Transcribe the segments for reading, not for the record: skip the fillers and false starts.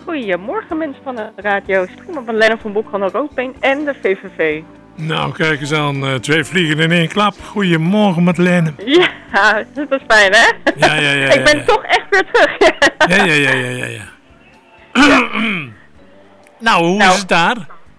Goedemorgen mensen van de radio. Spreek van Lennon van Boekhandel Roodbeen en de VVV. Nou, kijk eens aan. 2 vliegen in 1 klap. Goedemorgen, Madeleine. Ja, dat is fijn, hè? Ja. Ik ben toch echt weer terug. Ja. Nou, hoe is het daar?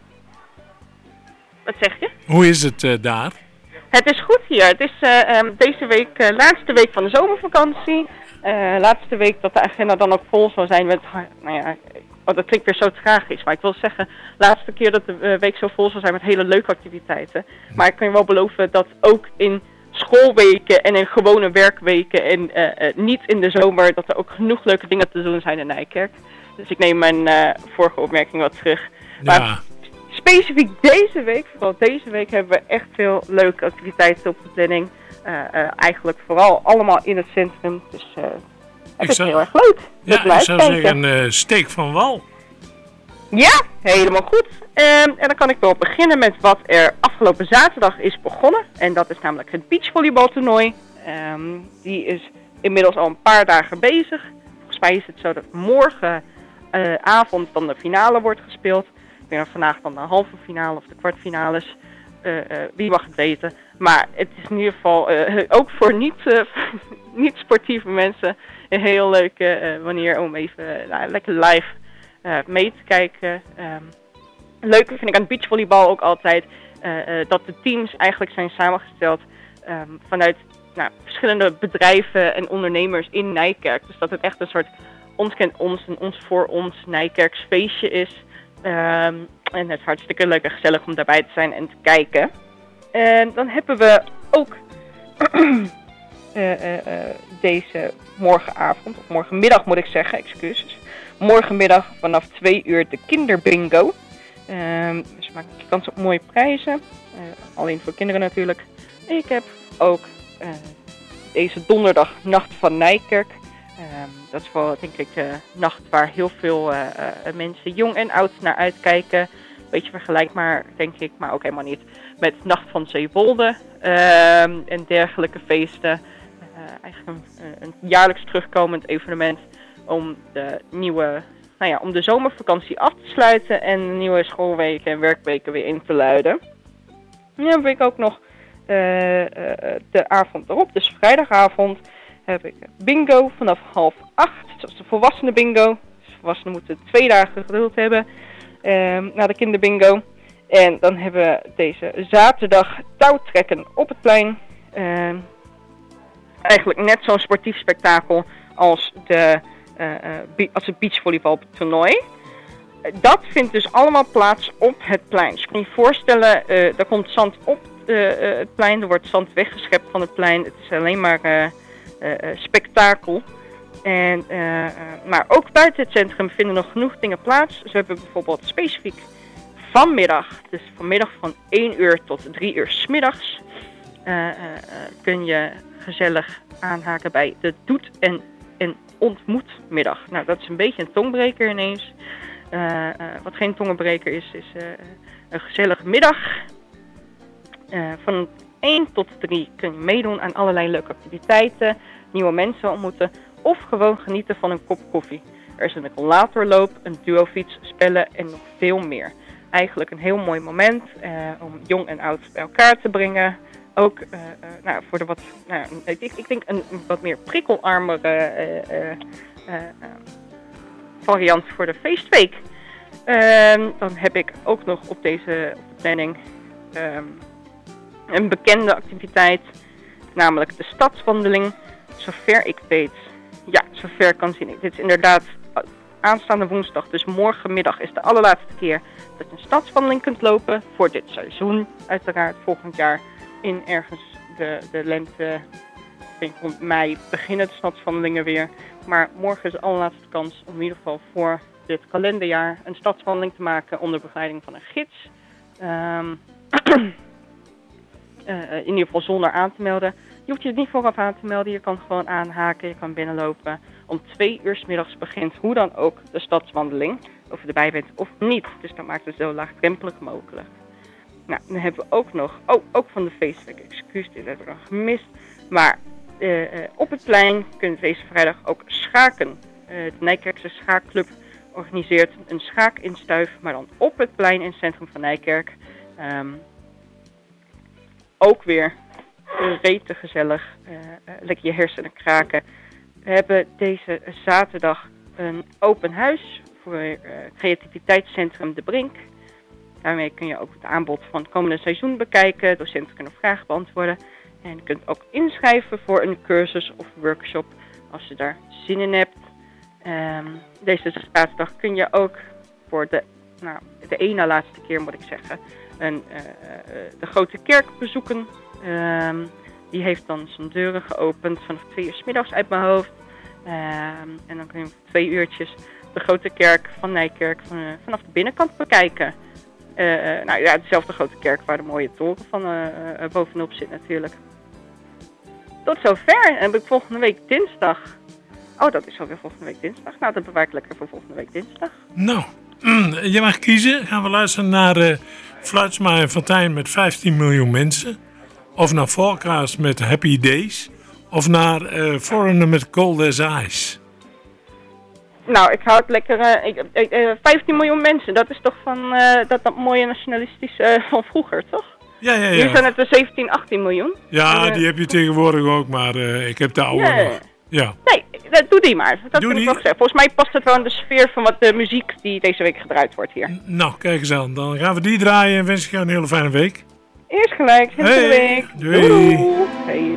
Wat zeg je? Hoe is het daar? Het is goed hier. Het is deze week, laatste week van de zomervakantie. Laatste week dat de agenda dan ook vol zal zijn met, dat klinkt weer zo tragisch, maar ik wil zeggen, laatste keer dat de week zo vol zal zijn met hele leuke activiteiten. Maar ik kan je wel beloven dat ook in schoolweken en in gewone werkweken en niet in de zomer, dat er ook genoeg leuke dingen te doen zijn in Nijkerk. Dus ik neem mijn vorige opmerking wat terug. Ja. Maar specifiek deze week, vooral deze week, hebben we echt veel leuke activiteiten op de planning. Eigenlijk vooral allemaal in het centrum. Dus het is heel erg leuk. Ja, ik zou zeggen steek van wal. Ja, helemaal goed. En dan kan ik wel beginnen met wat er afgelopen zaterdag is begonnen. En dat is namelijk het beachvolleybaltoernooi. Die is inmiddels al een paar dagen bezig. Volgens mij is het zo dat morgenavond dan de finale wordt gespeeld. Ik weet nog vandaag dan de halve finale of de kwartfinales. Wie mag het weten. Maar het is in ieder geval ook voor niet sportieve mensen een heel leuke manier om even lekker live mee te kijken. Leuke vind ik aan beachvolleybal ook altijd dat de teams eigenlijk zijn samengesteld vanuit verschillende bedrijven en ondernemers in Nijkerk. Dus dat het echt een soort ons kent ons en ons voor ons Nijkerks feestje is. En het is hartstikke leuk en gezellig om daarbij te zijn en te kijken. En dan hebben we ook deze morgenavond, of morgenmiddag moet ik zeggen, excuses. Morgenmiddag vanaf 2 uur de kinderbingo. Dus maak je kans op mooie prijzen. Alleen voor kinderen natuurlijk. Ik heb ook deze donderdag Nacht van Nijkerk. Dat is wel denk ik de nacht waar heel veel mensen jong en oud naar uitkijken. Beetje vergelijkbaar denk ik, maar ook helemaal niet met Nacht van Zeewolde en dergelijke feesten. Eigenlijk een jaarlijks terugkomend evenement om de om de zomervakantie af te sluiten en de nieuwe schoolweken en werkweken weer in te luiden. Dan heb ik ook nog de avond erop, dus vrijdagavond, heb ik bingo vanaf 7:30. Dat is de volwassenen bingo. Dus volwassenen moeten 2 dagen geduld hebben na de kinderbingo. En dan hebben we deze zaterdag touwtrekken op het plein. Eigenlijk net zo'n sportief spektakel als het beachvolleybaltoernooi. Dat vindt dus allemaal plaats op het plein. Dus je kan je voorstellen, er komt zand op het plein. Er wordt zand weggeschept van het plein. Het is alleen maar spektakel. Maar ook buiten het centrum vinden nog genoeg dingen plaats. Ze hebben bijvoorbeeld specifiek vanmiddag, dus vanmiddag van 1 uur tot 3 uur 's middags, kun je gezellig aanhaken bij de Doet en Ontmoetmiddag. Nou, dat is een beetje een tongbreker ineens. Wat geen tongbreker is een gezellige middag. Van 1 tot 3 kun je meedoen aan allerlei leuke activiteiten, nieuwe mensen ontmoeten of gewoon genieten van een kop koffie. Er is een rollatorloop, een duofiets, spellen en nog veel meer. Eigenlijk een heel mooi moment om jong en oud bij elkaar te brengen. Ook voor de ik denk een wat meer prikkelarmere variant voor de feestweek. Dan heb ik ook nog op de planning een bekende activiteit, namelijk de stadswandeling. Zover ik weet, zover kan zien. Dit is inderdaad aanstaande woensdag, dus morgenmiddag is de allerlaatste keer dat je een stadswandeling kunt lopen voor dit seizoen. Uiteraard volgend jaar in ergens de lente, ik denk rond mei, beginnen de stadswandelingen weer. Maar morgen is de allerlaatste kans om in ieder geval voor dit kalenderjaar een stadswandeling te maken onder begeleiding van een gids. In ieder geval zonder aan te melden. Je hoeft je er niet vooraf aan te melden, je kan gewoon aanhaken, je kan binnenlopen. Om 2 uur 's middags begint hoe dan ook de stadswandeling, of je erbij bent of niet. Dus dat maakt het zo laagdrempelig mogelijk. Nou, dan hebben we ook nog, ook van de feestweek, excuus, dit hebben we nog gemist. Maar op het plein kun je deze vrijdag ook schaken. De Nijkerkse schaakclub organiseert een schaakinstuif, maar dan op het plein in het centrum van Nijkerk. Ook weer rete gezellig, lekker je hersenen kraken. We hebben deze zaterdag een open huis voor creativiteitscentrum De Brink. Daarmee kun je ook het aanbod van het komende seizoen bekijken. Docenten kunnen vragen beantwoorden. En je kunt ook inschrijven voor een cursus of workshop als je daar zin in hebt. Deze zaterdag kun je ook voor de één na laatste keer moet ik zeggen, de Grote Kerk bezoeken. Die heeft dan zijn deuren geopend vanaf 2 uur 's middags uit mijn hoofd. En dan kun je 2 uurtjes de Grote Kerk van Nijkerk vanaf de binnenkant bekijken. Dezelfde Grote Kerk waar de mooie toren van bovenop zit natuurlijk. Tot zover. En heb ik volgende week dinsdag. Oh, dat is alweer volgende week dinsdag. Nou, dat bewaar ik lekker voor volgende week dinsdag. Nou, je mag kiezen. Gaan we luisteren naar Fluitsma en Fontijn met 15 miljoen mensen. Of naar Forecast met Happy Days. Of naar Foreigner met Cold as Ice. Nou, ik hou het lekker. 15 miljoen mensen, dat is toch van dat mooie nationalistische van vroeger, toch? Ja. Nu zijn het er 17, 18 miljoen. Ja, die heb je tegenwoordig ook, maar ik heb de oude nog. Ja. Nee, doe die maar. Dat vind ik wel gezegd. Volgens mij past het wel in de sfeer van wat de muziek die deze week gedraaid wordt hier. Nou, kijk eens aan. Dan gaan we die draaien en wens ik jou een hele fijne week. Eerst gelijk, hele week. Doei. Hey.